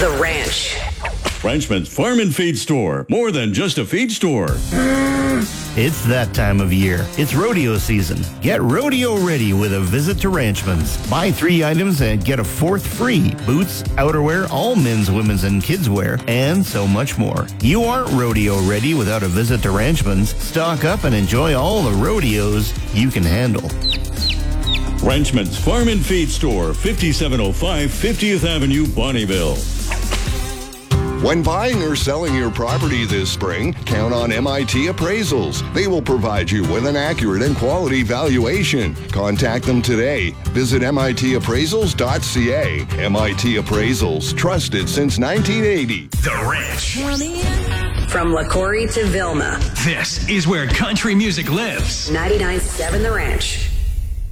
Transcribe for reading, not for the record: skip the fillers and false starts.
The Ranch. Ranchman's Farm and Feed Store. More than just a feed store. It's that time of year. It's rodeo season. Get rodeo ready with a visit to Ranchman's. Buy 3 items and get a 4th free. Boots, outerwear, all men's, women's, and kids' wear, and so much more. You aren't rodeo ready without a visit to Ranchman's. Stock up and enjoy all the rodeos you can handle. Ranchman's Farm and Feed Store, 5705 50th Avenue, Bonnieville. When buying or selling your property this spring, count on MIT Appraisals. They will provide you with an accurate and quality valuation. Contact them today. Visit mitappraisals.ca. MIT Appraisals, trusted since 1980. The Ranch. From LaCorey to Vilma. This is where country music lives. 99.7 The Ranch.